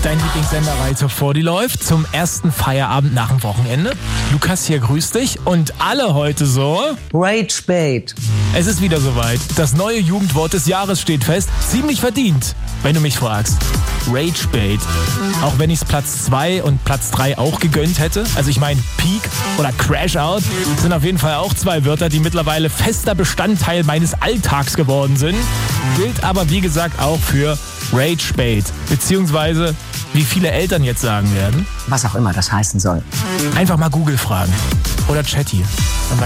Dein Lieblingssender Radio 4, die läuft zum ersten Feierabend nach dem Wochenende. Lukas hier, grüß dich. Und alle heute so... Ragebait. Es ist wieder soweit. Das neue Jugendwort des Jahres steht fest. Ziemlich verdient, wenn du mich fragst. Ragebait. Auch wenn ich es Platz 2 und Platz 3 auch gegönnt hätte. Also ich meine, Peak oder Crash Out sind auf jeden Fall auch zwei Wörter, die mittlerweile fester Bestandteil meines Alltags geworden sind. Gilt aber, wie gesagt, auch für Ragebait. Beziehungsweise, wie viele Eltern jetzt sagen werden. Was auch immer das heißen soll. Einfach mal Google fragen. Oder Chatty.